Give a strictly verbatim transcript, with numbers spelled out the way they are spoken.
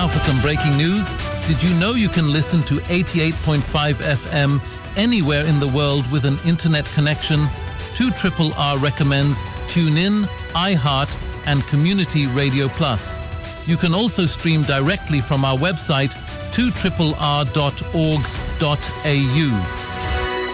Now for some breaking news. Did you know you can listen to eighty-eight point five F M anywhere in the world with an internet connection? two R R R recommends TuneIn, iHeart, and Community Radio Plus. You can also stream directly from our website two R R R dot org dot A U.